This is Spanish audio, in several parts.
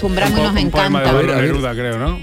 acostumbramos y nos encanta. Un poema de Neruda, creo, ¿no?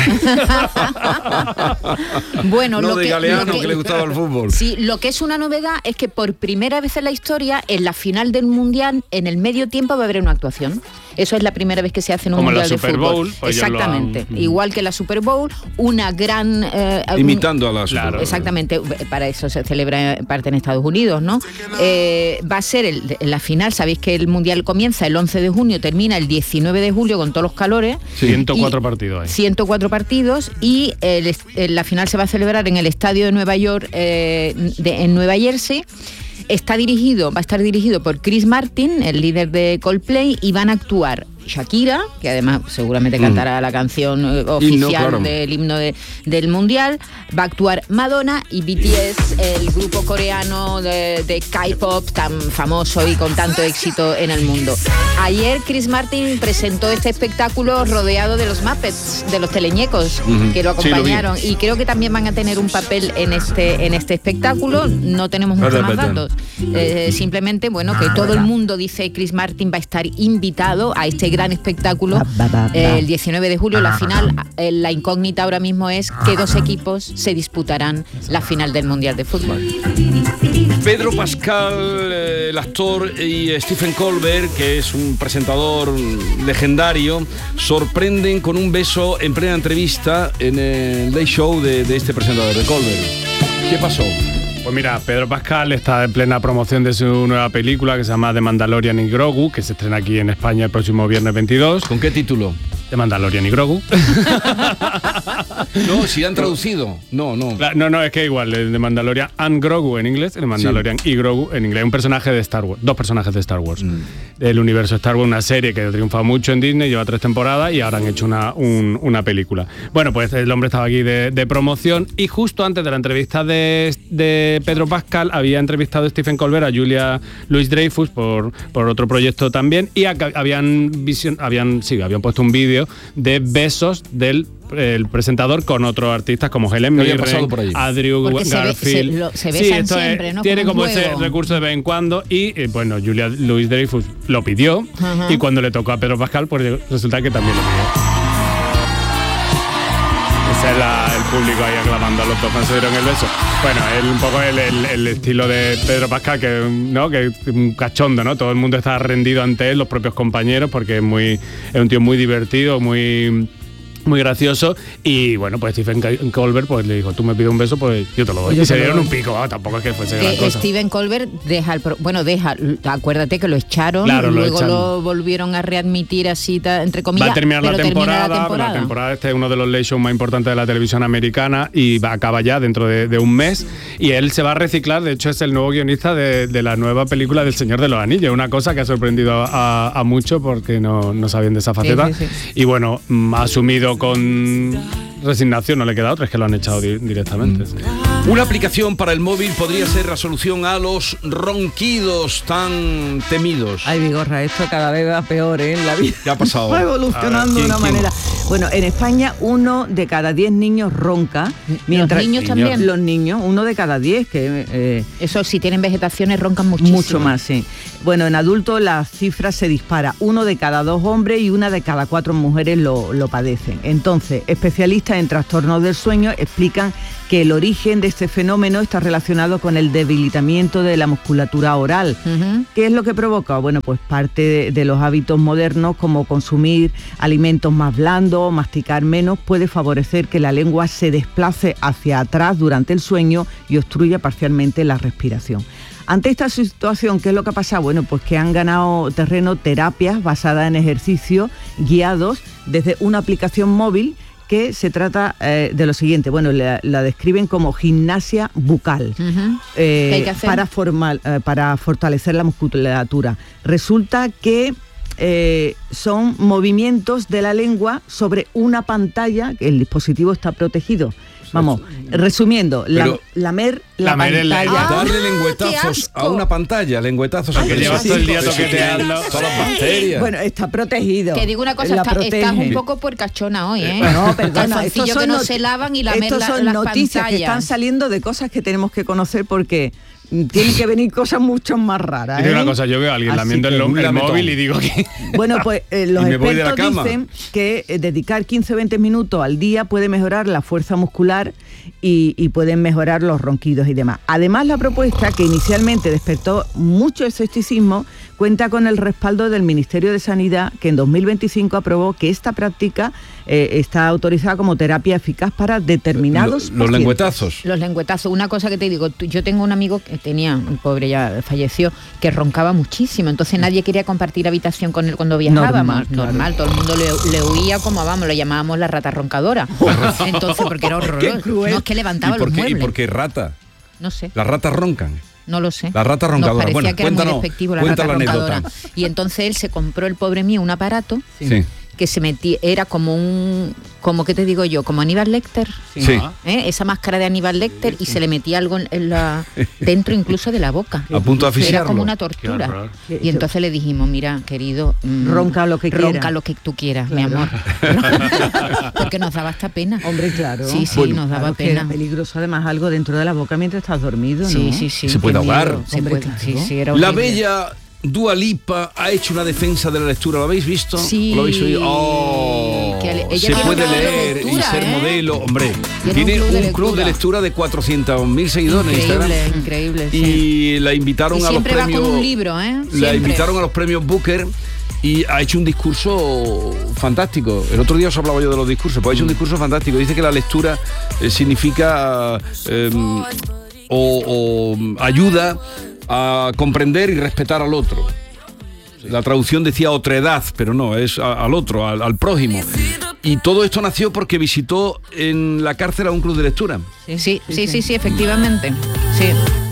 Bueno, no, lo de que, Galeano, lo que le gustaba el fútbol. Sí, lo que es una novedad es que por primera vez en la historia, en la final del Mundial, en el medio tiempo va a haber una actuación. Eso es la primera vez que se hace en un Mundial de fútbol. Como la Super Bowl. Pues exactamente, igual que la Super Bowl, una gran... imitando a la Super Bowl. Exactamente, para eso se celebra parte en Estados Unidos, ¿no? Va a ser la final, sabéis que el Mundial comienza el 11 de junio, termina el 19 de julio con todos los calores. 104 partidos hay. 104 partidos y la final se va a celebrar en el estadio de Nueva York, en Nueva Jersey. Va a estar dirigido por Chris Martin, el líder de Coldplay, y van a actuar Shakira, que además seguramente cantará la canción oficial del himno del Mundial. Va a actuar Madonna y BTS, el grupo coreano de K-pop tan famoso y con tanto éxito en el mundo. Ayer Chris Martin presentó este espectáculo rodeado de los Muppets, de los teleñecos que lo acompañaron, y creo que también van a tener un papel en este espectáculo. No tenemos muchos más datos. Simplemente, bueno, que todo el mundo dice Chris Martin va a estar invitado a este gran espectáculo el 19 de julio, la final. La incógnita ahora mismo es que dos equipos se disputarán la final del Mundial de Fútbol. Pedro Pascal, el actor, y Stephen Colbert, que es un presentador legendario, sorprenden con un beso en plena entrevista en el Late Show de este presentador, de Colbert. ¿Qué pasó? Pues mira, Pedro Pascal está en plena promoción de su nueva película que se llama The Mandalorian y Grogu, que se estrena aquí en España el próximo viernes 22. ¿Con qué título? The Mandalorian y Grogu. No, si han traducido. No, es que igual, el de Mandalorian and Grogu en inglés, el Mandalorian y Grogu en inglés. Un personaje de Star Wars, dos personajes de Star Wars. Del universo Star Wars, una serie que ha triunfado mucho en Disney, lleva 3 temporadas y ahora han hecho una película. Bueno, pues el hombre estaba aquí de promoción y justo antes de la entrevista de Pedro Pascal había entrevistado a Stephen Colbert a Julia Louis-Dreyfus por otro proyecto también, y habían puesto un vídeo de besos del presentador con otros artistas como Helen Mirren, Andrew Garfield. Se besan siempre, ¿no? Tiene como ese recurso de vez en cuando y bueno, Julia Louis-Dreyfus lo pidió y cuando le tocó a Pedro Pascal pues resulta que también lo pidió. Ese es el público ahí aclamando a los dos cuando se dieron el beso. Bueno, es un poco el estilo de Pedro Pascal, que es un cachondo, ¿no? Todo el mundo está rendido ante él, los propios compañeros, porque es un tío muy divertido, muy gracioso, y bueno, pues Stephen Colbert pues le dijo, tú me pides un beso, pues yo te lo doy. Y se dieron un pico, tampoco es que fuese gran cosa. Stephen Colbert acuérdate que lo echaron, luego lo volvieron a readmitir así, entre comillas. Va a terminar la temporada. Este es uno de los late shows más importantes de la televisión americana y acaba ya dentro de un mes, y él se va a reciclar. De hecho es el nuevo guionista de la nueva película del Señor de los Anillos, una cosa que ha sorprendido a muchos porque no sabían de esa faceta. Sí. Y bueno, ha asumido con resignación, no le queda otra, es que lo han echado directamente. Sí. Una aplicación para el móvil podría ser la solución a los ronquidos tan temidos. Ay, Vigorra, esto cada vez va peor, en la vida. ¿Qué ha pasado? Va evolucionando de una manera. Bueno, en España 1 de cada 10 niños ronca. Mientras ¿Los niños también? Los niños, 1 de cada 10. Eso, si tienen vegetaciones, roncan muchísimo. Mucho más, sí. Bueno, en adultos la cifra se dispara. 1 de cada 2 hombres y 1 de cada 4 mujeres lo padecen. Entonces, especialistas en trastornos del sueño explican que el origen de este fenómeno está relacionado con el debilitamiento de la musculatura oral. ¿Qué es lo que provoca? Bueno, pues parte de los hábitos modernos, como consumir alimentos más blandos, masticar menos, puede favorecer que la lengua se desplace hacia atrás durante el sueño y obstruya parcialmente la respiración. Ante esta situación, ¿qué es lo que ha pasado? Bueno, pues que han ganado terreno terapias basadas en ejercicios guiados desde una aplicación móvil que se trata de lo siguiente. Bueno, la describen como gimnasia bucal. ¿Qué hay que hacer? Para fortalecer la musculatura. Resulta que son movimientos de la lengua sobre una pantalla, que el dispositivo está protegido. Vamos, resumiendo, lamer la pantalla. Darle lengüetazos a una pantalla, lengüetazos. Que llevas todo el día toqueteando todas las bacterias. Bueno, está protegido. Que digo una cosa, estás un poco puercachona hoy, ¿eh? No, perdona. Estos que no se lavan y lamer las pantallas. Estos son noticias que están saliendo de cosas que tenemos que conocer porque tienen que venir cosas mucho más raras. Digo una cosa, yo veo a alguien lamiendo el móvil y digo que... Bueno, pues los expertos dicen que dedicar 15 o 20 minutos al día puede mejorar la fuerza muscular y pueden mejorar los ronquidos y demás. Además, la propuesta, que inicialmente despertó mucho escepticismo, cuenta con el respaldo del Ministerio de Sanidad, que en 2025 aprobó que esta práctica está autorizada como terapia eficaz para determinados los lengüetazos. Los lengüetazos. Una cosa que te digo, yo tengo un amigo que tenía, el pobre ya falleció, que roncaba muchísimo, entonces nadie quería compartir habitación con él cuando viajábamos. Normal, todo el mundo le huía como, vamos, lo llamábamos la rata roncadora. Entonces, porque era horroroso. No, es que levantaba los muebles. ¿Y por qué rata? No sé. Las ratas roncan. No lo sé. La rata roncadora. Nos parecía bueno, que era muy despectivo la rata roncadora. Y entonces él se compró, el pobre mío, un aparato que se metía, era como como ¿qué te digo yo? Como Aníbal Lecter. Sí. Esa máscara de Aníbal Lecter y se le metía algo dentro incluso de la boca. A punto de asfixiarlo. Era como una tortura. Y entonces le dijimos, mira, querido, ronca lo que quieras. Ronca lo que tú quieras, mi amor. Porque nos daba hasta pena. Hombre, claro. Sí, bueno, nos daba pena. Era peligroso además algo dentro de la boca mientras estás dormido, ¿no? Sí. Se puede ahogar. Era la bella Dua Lipa ha hecho una defensa de la lectura. ¿Lo habéis visto? Sí. ¿Lo habéis oído? ¡Oh! Se puede leer y ser modelo. Hombre, tiene un club de lectura de 400.000 seguidores en Instagram. Increíble. Y la invitaron a los premios. Va con un libro, La invitaron a los premios Booker. Y ha hecho un discurso fantástico. El otro día os hablaba yo de los discursos, pues ha hecho un discurso fantástico. Dice que la lectura significa o ayuda a comprender y respetar al otro. La traducción decía otredad, pero no, es al otro, al prójimo. Y todo esto nació porque visitó en la cárcel a un club de lectura. Sí, efectivamente. Sí.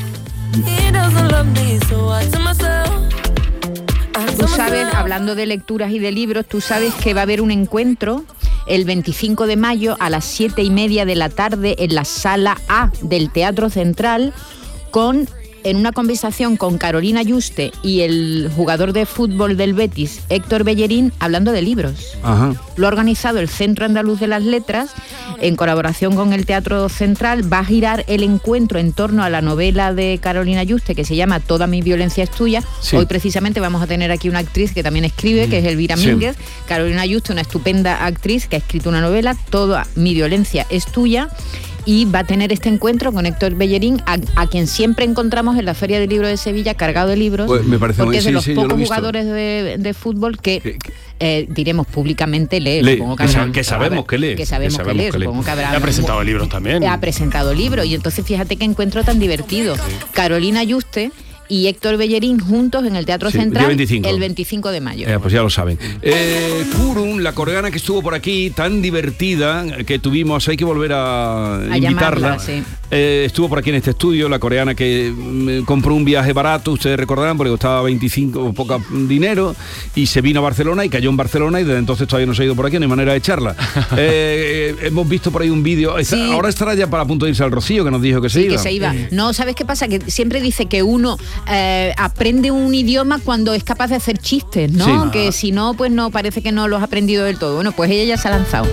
Tú sabes, hablando de lecturas y de libros, tú sabes que va a haber un encuentro el 25 de mayo a las 7:30 de la tarde en la sala A del Teatro Central en una conversación con Carolina Yuste y el jugador de fútbol del Betis, Héctor Bellerín, hablando de libros. Ajá. Lo ha organizado el Centro Andaluz de las Letras en colaboración con el Teatro Central. Va a girar el encuentro en torno a la novela de Carolina Yuste que se llama Toda mi violencia es tuya. Sí. Hoy precisamente vamos a tener aquí una actriz que también escribe, que es Elvira Mínguez. Carolina Yuste, una estupenda actriz que ha escrito una novela, Toda mi violencia es tuya. Y va a tener este encuentro con Héctor Bellerín, a quien siempre encontramos en la Feria del Libro de Sevilla, cargado de libros, pues me parece porque es de los pocos jugadores de fútbol que diremos públicamente lee. Supongo que sabemos que lee. Que sabemos que lee. Supongo que habrá. Ha presentado libros también. Ha presentado libros, y entonces fíjate qué encuentro tan divertido. Sí. Carolina Yuste y Héctor Bellerín juntos en el Teatro Central el 25 de mayo. Pues ya lo saben. Kurun, la coreana que estuvo por aquí, tan divertida, que tuvimos, hay que volver a invitarla. Llamarla, sí. Estuvo por aquí en este estudio, la coreana que compró un viaje barato, ustedes recordarán, porque costaba 25 o poco dinero, y se vino a Barcelona y cayó en Barcelona, y desde entonces todavía no se ha ido por aquí, no hay manera de echarla. Hemos visto por ahí un vídeo. Sí. Ahora estará ya para punto de irse al Rocío, que nos dijo que se iba. Que se iba. No, ¿sabes qué pasa? Que siempre dice que uno aprende un idioma cuando es capaz de hacer chistes, ¿no? Sí. Que si no, pues no, parece que no los ha aprendido del todo. Bueno, pues ella ya se ha lanzado.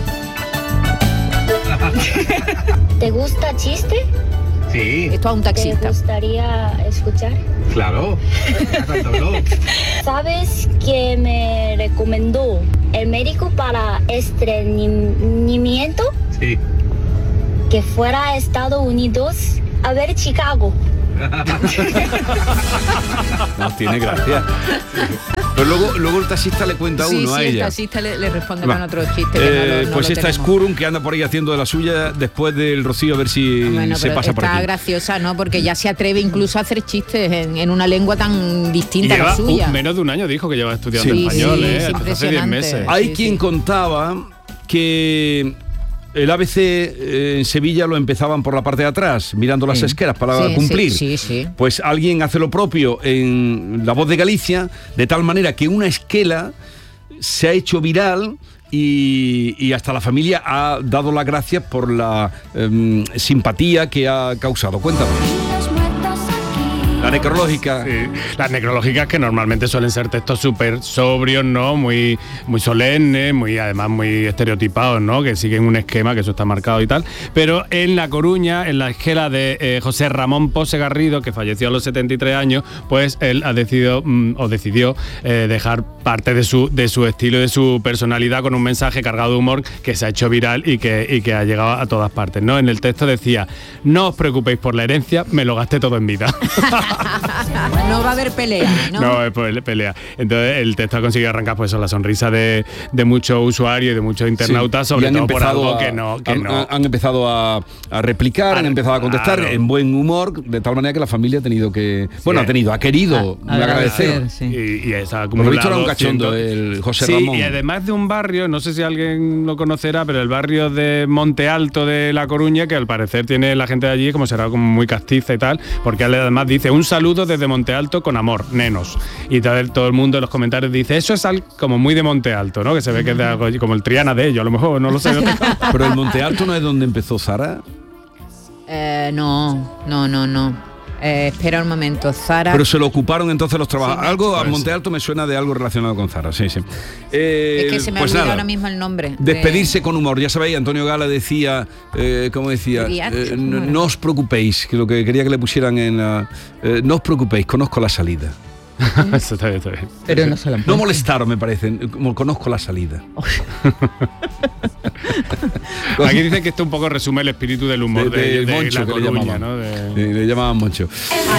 ¿Te gusta chiste? Sí. Esto a un taxista. ¿Te gustaría escuchar? Claro. ¿Sabes qué me recomendó el médico para estreñimiento? Sí. Que fuera a Estados Unidos a ver Chicago. No, tiene gracia. Pero luego el taxista le cuenta uno a ella. Sí, el taxista le responde con otro chiste. Pues esta es Kurun, que anda por ahí haciendo de la suya después del Rocío, a ver si se pasa por aquí. Está graciosa, ¿no? Porque ya se atreve incluso a hacer chistes en una lengua tan distinta a la suya. Menos de un año dijo que lleva estudiando español, hace 10 meses. Hay quien contaba que el ABC en Sevilla lo empezaban por la parte de atrás, mirando las esquelas para cumplir. Sí. Pues alguien hace lo propio en La Voz de Galicia, de tal manera que una esquela se ha hecho viral y hasta la familia ha dado las gracias por la simpatía que ha causado. Cuéntanos. La necrológica. Sí, las necrológicas que normalmente suelen ser textos súper sobrios, ¿no? Muy solemnes, además muy estereotipados, ¿no? Que siguen un esquema, que eso está marcado y tal. Pero en La Coruña, en la esquela de José Ramón Pose Garrido, que falleció a los 73 años, pues él decidió dejar parte de su estilo y de su personalidad con un mensaje cargado de humor que se ha hecho viral y que ha llegado a todas partes, ¿no? En el texto decía: no os preocupéis por la herencia, me lo gasté todo en vida. No va a haber pelea, ¿no? No es pelea. Entonces el texto ha conseguido arrancar pues la sonrisa de muchos usuarios y de muchos internautas, sobre todo por algo que no. Han empezado a replicar, han empezado a contestar en buen humor, de tal manera que la familia ha tenido que... Bueno, ha querido agradecer. Sí. Y esa Por lo visto era un cachondo el José Ramón. Y además de un barrio, no sé si alguien lo conocerá, pero el barrio de Monte Alto de La Coruña, que al parecer tiene la gente de allí, como será como muy castiza y tal, porque además dice: un saludo desde Monte Alto con amor, nenos. Y todo el mundo en los comentarios dice: eso es como muy de Monte Alto, ¿no? Que se ve que es de algo como el Triana de ellos, a lo mejor, no lo sé. Pero el Monte Alto no es donde empezó Zara. No. Espera un momento, Zara. Pero se lo ocuparon entonces los trabajadores. Sí, Algo a Monte Alto me suena de algo relacionado con Zara, sí. Es que se me ha olvidado ahora mismo el nombre. Despedirse con humor. Ya sabéis, Antonio Gala decía, ¿cómo decía? No os preocupéis, que lo que quería que le pusieran en la... no os preocupéis, conozco la salida. Eso está bien. Pero no se lo han No molestaros, me parece, como conozco la salida. Aquí dicen que esto un poco resume el espíritu del humor de Moncho, La que Coruña, le ¿no? Le llamaban Moncho.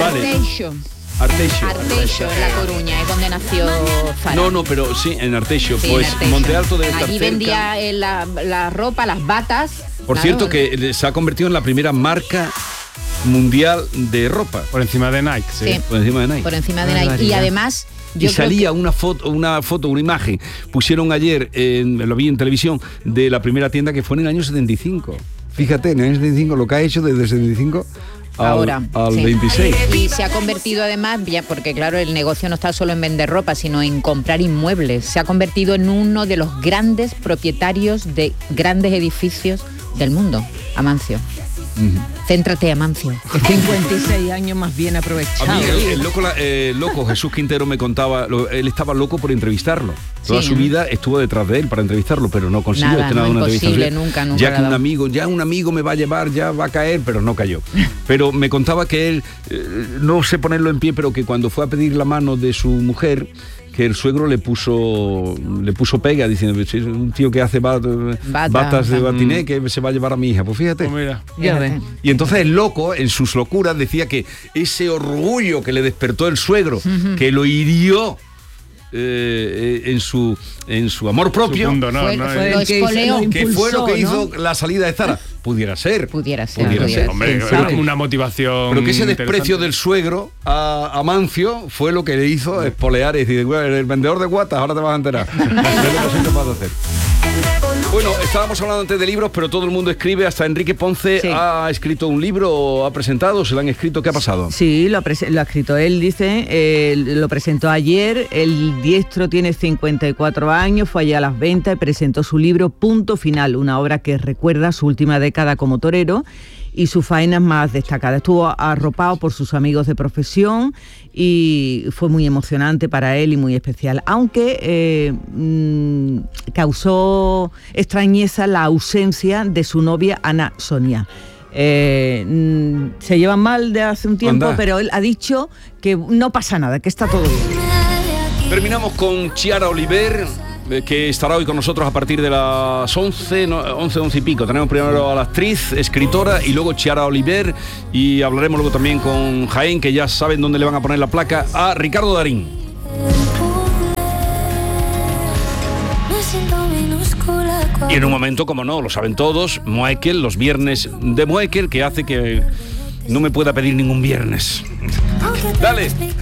Arteixo, en La Coruña, es donde nació Zara. No, pero sí, en Arteixo. Sí, Pues en Arteixo. Monte Alto debe estar Allí cerca. vendía la ropa, las batas. Por claro. cierto, que se ha convertido en la primera marca mundial de ropa. Por encima de Nike, sí. Sí. Por encima de Nike. Por encima de Nike. Y además... Y salía una imagen. Pusieron ayer, lo vi en televisión, de la primera tienda que fue en el año 75. Fíjate, en el año 75, lo que ha hecho desde el 75 ahora, al sí. 26. Y se ha convertido además, ya porque claro, el negocio no está solo en vender ropa, sino en comprar inmuebles. Se ha convertido en uno de los grandes propietarios de grandes edificios del mundo, Amancio. Céntrate, Amancio. 56 años más bien aprovechados. A mí el loco Jesús Quintero me contaba, él estaba loco por entrevistarlo. Toda su vida estuvo detrás de él para entrevistarlo, pero no consiguió tener una entrevista. Nunca. Ya que un amigo me va a llevar, ya va a caer, pero no cayó. Pero me contaba que él, no sé ponerlo en pie, pero que cuando fue a pedir la mano de su mujer, que el suegro le puso pega diciendo: es un tío que hace batas de batiné que se va a llevar a mi hija. Pues fíjate. Pues mira. Ya ves. Y entonces el loco, en sus locuras, decía que ese orgullo que le despertó el suegro, que lo hirió en su amor propio, que fue lo que hizo la salida de Zara. Pudiera ser. Hombre, una motivación. Pero que ese desprecio del suegro a Amancio fue lo que le hizo espolear y decir: bueno, el vendedor de guatas, ahora te vas a enterar. Es lo que soy capaz de hacer. Bueno, estábamos hablando antes de libros, pero todo el mundo escribe. Hasta Enrique Ponce ha escrito un libro, ha presentado, se lo han escrito. ¿Qué ha pasado? Sí, lo ha escrito él, dice, lo presentó ayer. El diestro tiene 54 años, fue allá a las ventas y presentó su libro Punto Final, una obra que recuerda su última década como torero y sus faenas más destacadas. Estuvo arropado por sus amigos de profesión y fue muy emocionante para él y muy especial, aunque causó extrañeza la ausencia de su novia Ana Sonia. Se llevan mal de hace un tiempo, pero él ha dicho que no pasa nada, que está todo bien. Terminamos con Chiara Oliver, que estará hoy con nosotros a partir de las 11 y pico. Tenemos primero a la actriz, escritora, y luego Chiara Oliver, y hablaremos luego también con Jaén, que ya saben dónde le van a poner la placa a Ricardo Darín. Y en un momento, como no, lo saben todos, Moekel, los viernes de Moekel, que hace que no me pueda pedir ningún viernes. Dale.